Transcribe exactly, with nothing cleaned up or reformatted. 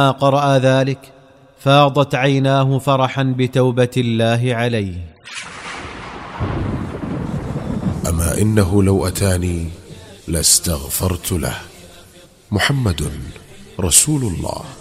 قرأ ذلك فاضت عيناه فرحا بتوبة الله عليه. أما إنه لو أتاني لاستغفرت له. محمد رسول الله.